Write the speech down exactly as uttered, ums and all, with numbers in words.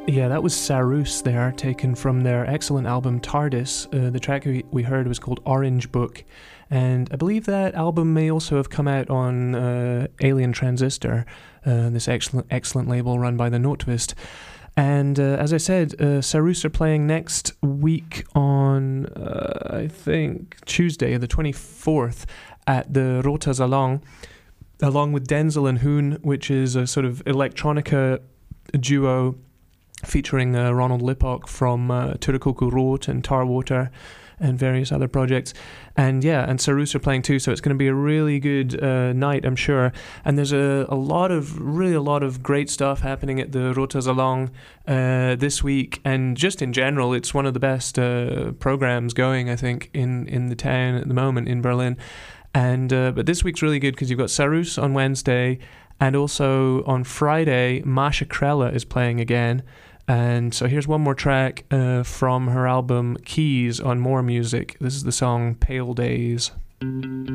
Yeah, that was Sarus there, taken from their excellent album TARDIS. Uh, the track we, we heard was called Orange Book, and I believe that album may also have come out on uh, Alien Transistor, uh, this excellent excellent label run by the Notvist. And uh, as I said, uh, Sarus are playing next week on, uh, I think, Tuesday, the twenty-fourth, at the Rota Salon, along with Denzel and Hoon, which is a sort of electronica duo featuring uh, Ronald Lippock from uh, Turakoku Road and Tarwater and various other projects. And yeah, and Sarus are playing too, so it's going to be a really good uh, night, I'm sure. And there's a, a lot of, really a lot of great stuff happening at the Rota Salon uh, this week, and just in general, it's one of the best uh, programs going, I think, in, in the town at the moment in Berlin. And uh, but this week's really good because you've got Sarus on Wednesday, and also on Friday, Masha Krella is playing again. And so here's one more track uh, from her album Keys on More Music. This is the song Pale Days.